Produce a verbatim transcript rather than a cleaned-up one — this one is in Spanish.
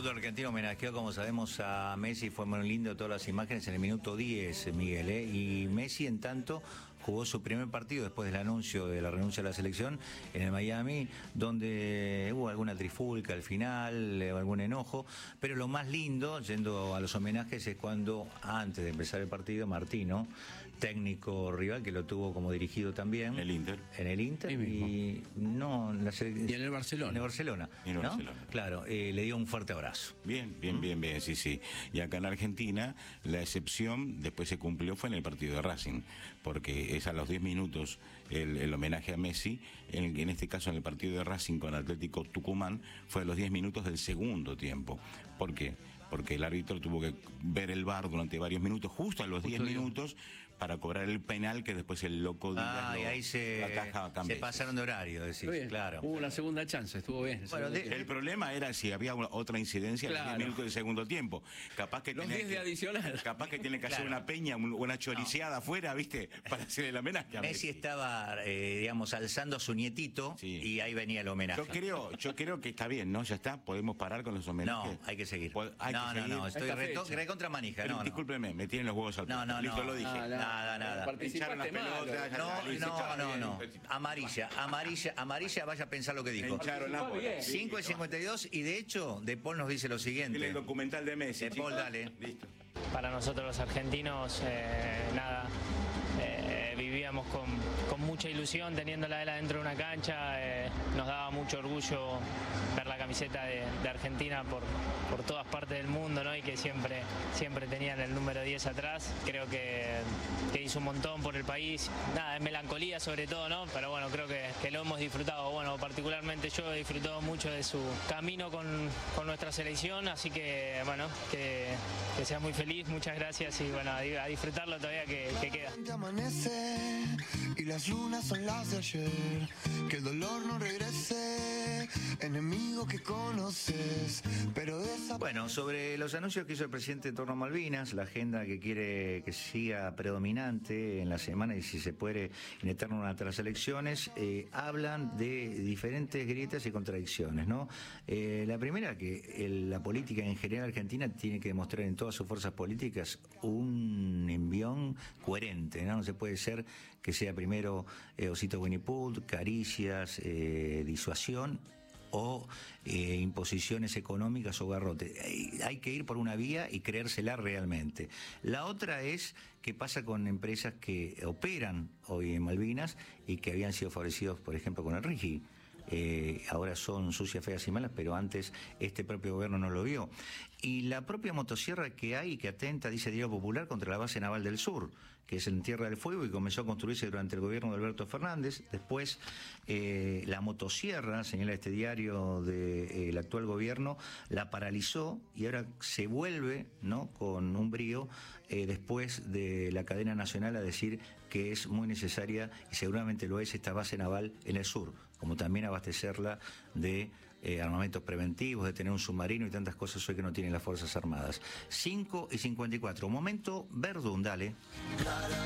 fútbol argentino homenajeó, como sabemos, a Messi. Fue muy lindo todas las imágenes en el minuto diez, Miguel, ¿eh? Y Messi, en tanto, jugó su primer partido después del anuncio de la renuncia a la selección en el Miami, donde hubo alguna trifulca al final, algún enojo, pero lo más lindo, yendo a los homenajes, es cuando, antes de empezar el partido, Martino, técnico rival, que lo tuvo como dirigido también. En el Inter. En el Inter y no en la y en el Barcelona. En el Barcelona. En el ¿no? Barcelona. Claro, eh, le dio un fuerte abrazo. Bien, bien, bien, bien, sí, sí. Y acá en Argentina, la excepción después se cumplió fue en el partido de Racing, porque es a los diez minutos el, el homenaje a Messi. En, en este caso, en el partido de Racing con Atlético Tucumán, fue a los diez minutos del segundo tiempo. ¿Por qué? Porque el árbitro tuvo que ver el V A R durante varios minutos, justo a los diez minutos, para cobrar el penal que después el loco Díaz Ah, lo, y ahí se, se pasaron de horario, decís, claro. Hubo una segunda chance, estuvo bien. Bueno, de, el problema era si había una, otra incidencia claro. en los diez minutos del segundo tiempo. Capaz que los tiene diez de que, adicional. Capaz que tiene que claro. hacer una peña, una choriceada no. afuera, ¿viste? Para hacer el homenaje a Messi. Messi estaba, eh, digamos, alzando a su nietito sí. y ahí venía el homenaje. Yo creo, yo creo que está bien, ¿no? Ya está, podemos parar con los homenajes. No, hay que seguir. Hay no, que no, seguir. no, estoy recontra manija. No, Discúlpeme, no. me tienen los huevos al No, no, Listo, no. lo dije. No, no, nada, nada. Echaron las pelotas, no, no, no, no. Amarilla, amarilla, amarilla, vaya a pensar lo que dijo. cinco y cincuenta y dos, y de hecho, De Paul nos dice lo siguiente. El documental de Messi. De Paul, dale. Listo. Para nosotros los argentinos, eh, nada, eh, vivíamos con, con mucha ilusión teniéndola él adentro de una cancha. Eh, nos daba mucho orgullo ver la camiseta de, de Argentina por, por todas partes del mundo, ¿no? Y que siempre, siempre tenían el número diez atrás. Creo que, que hizo un montón por el país. Nada, es melancolía sobre todo, ¿no? Pero bueno, creo que, que lo hemos disfrutado. Bueno, particularmente yo he disfrutado mucho de su camino con, con nuestra selección, así que, bueno, que, que sea muy feliz. Muchas gracias y bueno, a disfrutarlo todavía que, que queda. Amanece y las lunas son las de ayer, que el dolor no regrese, enemigo que conoces, pero esa... Bueno, sobre los anuncios que hizo el presidente en torno a Malvinas, la agenda que quiere que siga predominante en la semana y si se puede en eterno durante las elecciones, eh, hablan de diferentes grietas y contradicciones, ¿no? Eh, la primera, que el, la política en general argentina tiene que demostrar en todas sus fuerzas políticas un envión coherente, ¿no? No se puede ser que sea primero eh, Osito Winnie Pooh, caricias, eh, disuasión o eh, imposiciones económicas o garrote. Hay, hay que ir por una vía y creérsela realmente. La otra es qué pasa con empresas que operan hoy en Malvinas y que habían sido favorecidos, por ejemplo, con el RIGI. Eh, ahora son sucias, feas y malas, pero antes este propio gobierno no lo vio. Y la propia motosierra que hay, que atenta, dice Diario Popular, contra la base naval del sur, que es en Tierra del Fuego y comenzó a construirse durante el gobierno de Alberto Fernández. Después, eh, la motosierra, señala este diario del de, eh, actual gobierno, la paralizó y ahora se vuelve, ¿no?, con un brío, eh, después de la cadena nacional, a decir que es muy necesaria, y seguramente lo es, esta base naval en el sur, como también abastecerla de eh, armamentos preventivos, de tener un submarino y tantas cosas hoy que no tienen las Fuerzas Armadas. cinco y cincuenta y cuatro, momento Verdún, dale.